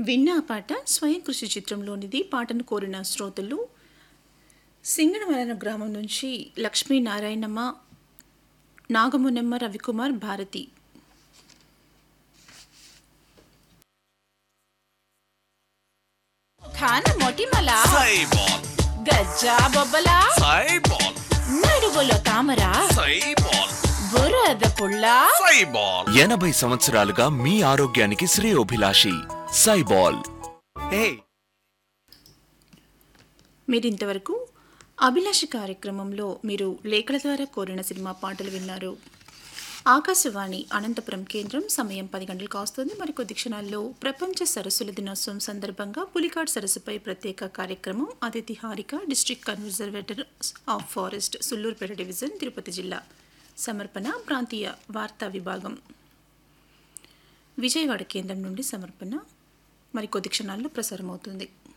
విన్న ఆ పాట స్వయం కృషి చిత్రంలోనిది. పాటను కోరిన శ్రోతలు సింగనమలన గ్రామం నుంచి లక్ష్మీనారాయణమ్మ, నాగమునమ్మ, రవికుమార్, భారతి. ఖాన మొటిమల సైబాల్ గజ్జా బొబ్బల సైబాల్ నడుగులో తామర సైబాల్ బురద పుల్ల సైబాల్ 80 సంవత్సరాలుగా మీ ఆరోగ్యానికి శ్రేయోభిలాషి సైబాల్. మీరింతవరకు అభిలాషి కార్యక్రమంలో మీరు లేఖల ద్వారా కోరిన సినిమా పాటలు విన్నారు. ఆకాశవాణి అనంతపురం కేంద్రం. సమయం 10 గంటలు కాస్తుంది. మరికొద్ది క్షణాల్లో ప్రపంచ సరస్సుల దినోత్సవం సందర్భంగా పులికాట్ సరస్సుపై ప్రత్యేక కార్యక్రమం. అతిథి Harika, district conservator of forest, Sullurpeta division, Tirupati జిల్లా. సమర్పణ ప్రాంతీయ వార్తా విభాగం, విజయవాడ కేంద్రం నుండి సమర్పణ మరికొద్ది క్షణాల్లో ప్రసారమవుతుంది.